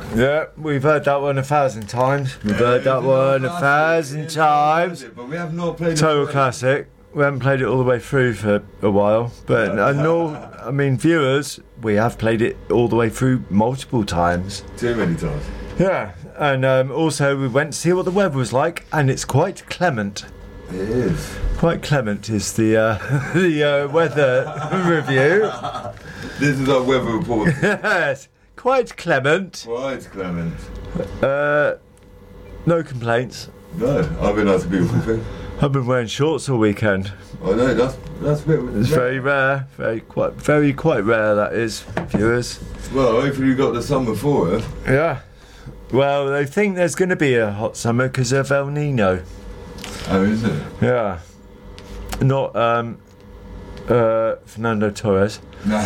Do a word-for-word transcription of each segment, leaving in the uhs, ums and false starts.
Yeah, we've heard that one a thousand times. We've yeah, heard that one a thousand it, times. It, but we have not played Total it classic. We haven't played it all the way through for a while, but I know, I mean, viewers, we have played it all the way through multiple times. Too many times. Yeah, and um, also we went to see what the weather was like, and it's quite clement. It is. Quite clement is the uh, the uh, weather review. This is our weather report. Yes, quite clement. Quite clement. Uh, no complaints. No, I mean that's a beautiful thing. I've been wearing shorts all weekend. I know that's that's a bit. It's rare. very rare, very quite, very quite rare. That is, viewers. Well, hopefully you got the summer for it. Yeah. Well, they think there's going to be a hot summer because of El Nino. Oh, is it? Yeah. Not um, uh, Fernando Torres. But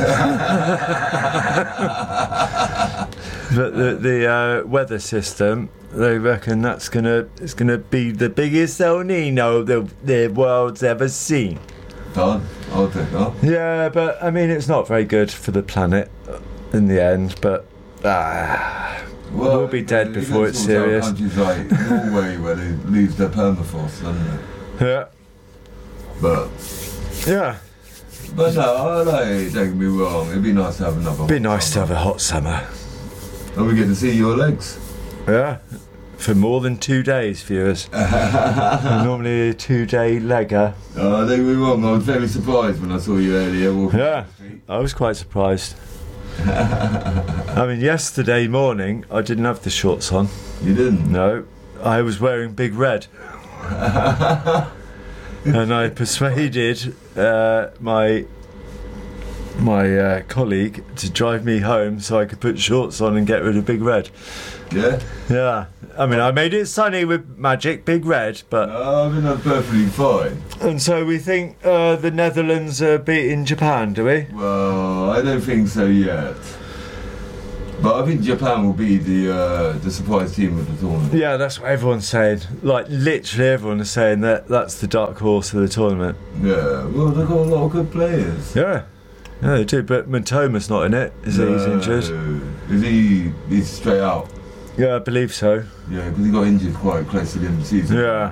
the the uh, weather system, they reckon that's gonna it's gonna be the biggest El Nino the the world's ever seen. Done. I'll take that. Yeah, but I mean it's not very good for the planet in the end. But ah, well, we'll be dead before it's serious. Countries like Norway where they lose their permafrost, don't they? Yeah. But yeah. But no, I like, don't get me wrong, it'd be nice to have another. Be nice summer. to have a hot summer. And we get to see your legs. Yeah, for more than two days, viewers. Normally a two-day legger. Oh, don't get me wrong, I was very surprised when I saw you earlier walking yeah, down the street. I was quite surprised. I mean, yesterday morning, I didn't have the shorts on. You didn't? No, I was wearing Big Red. And I persuaded uh, my my uh, colleague to drive me home so I could put shorts on and get rid of Big Red. Yeah? Yeah. I mean, I made it sunny with Magic Big Red, but... No, I mean, that's perfectly fine. And so we think uh, the Netherlands are beating Japan, do we? Well, I don't think so yet. But I think Japan will be the uh, the surprise team of the tournament. Yeah, that's what everyone's saying. Like, literally everyone is saying that that's the dark horse of the tournament. Yeah, well, they've got a lot of good players. Yeah, yeah, they do. But Mantoma's not in it, is he? He's injured. Is he? He's straight out. Yeah, I believe so. Yeah, because he got injured quite close to the end of the season. Yeah.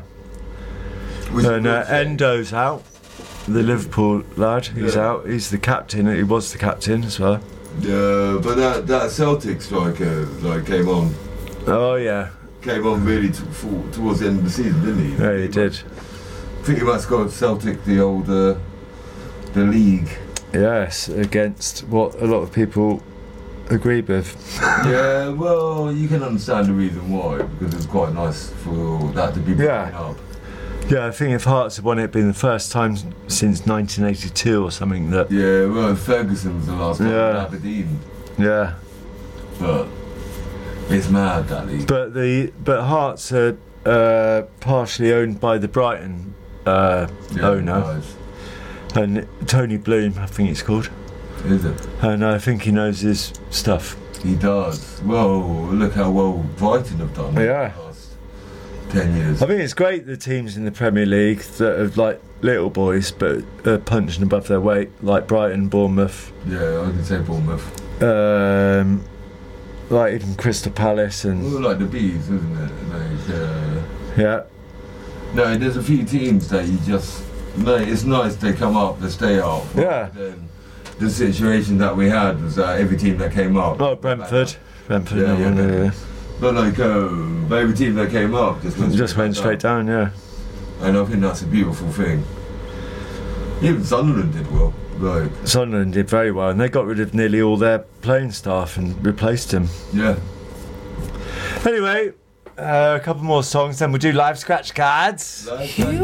Which and uh, Endo's out. The Liverpool lad, he's yeah. out. He's the captain. He was the captain as well. Yeah, but that that Celtic striker like came on. Oh yeah. Came on really t- for, towards the end of the season, didn't he? Yeah, he did. I think he must have got Celtic the old uh, the league. Yes, against what a lot of people agreed with. Yeah, well, you can understand the reason why, because it's quite nice for that to be broken yeah. up. Yeah, I think if Hearts had won it, it'd been the first time since nineteen eighty-two or something that... Yeah, well, Ferguson was the last one yeah. in Aberdeen. Yeah. But it's mad, that league. But, the, but Hearts are uh, partially owned by the Brighton uh, yeah, owner. Nice. And Tony Bloom, I think it's called. Is it? And I think he knows his stuff. He does. Well, look how well Brighton have done. Yeah. Ten years. I think it's great the teams in the Premier League that are like little boys but are punching above their weight, like Brighton, Bournemouth. Yeah, I can say Bournemouth. Um, like even Crystal Palace and. Well, like the Bees, isn't it? Like, uh, yeah. No, there's a few teams that you just. No, it's nice they come up, they stay up. Yeah. Then the situation that we had was that every team that came up. Oh, Brentford. Brentford. Yeah, Yeah, yeah, yeah, yeah. But like, uh, every team that came up just went, just went straight down, yeah. And I think that's a beautiful thing. Even Sunderland did well. Like Sunderland did very well, and they got rid of nearly all their playing staff and replaced them. Yeah. Anyway, uh, a couple more songs, then we'll do live scratch cards. Live